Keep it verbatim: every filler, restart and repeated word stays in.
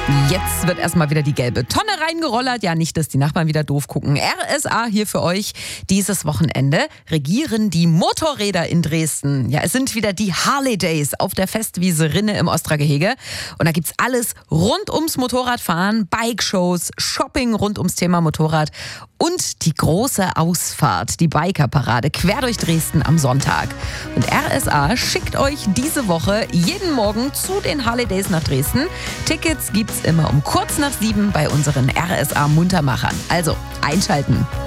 Jetzt wird erstmal wieder die gelbe Tonne reingerollert. Ja, nicht, dass die Nachbarn wieder doof gucken. R S A hier für euch. Dieses Wochenende regieren die Motorräder in Dresden. Ja, es sind wieder die Harley Days auf der Festwiese Rinne im Ostragehege. Und da gibt's alles rund ums Motorradfahren, Bike-Shows, Shopping rund ums Thema Motorrad und die große Ausfahrt, die Bikerparade quer durch Dresden am Sonntag. Und R S A schickt euch diese Woche jeden Morgen zu den Harley Days nach Dresden. Tickets gibt's immer um kurz nach sieben bei unseren R S A Muntermachern. Also einschalten.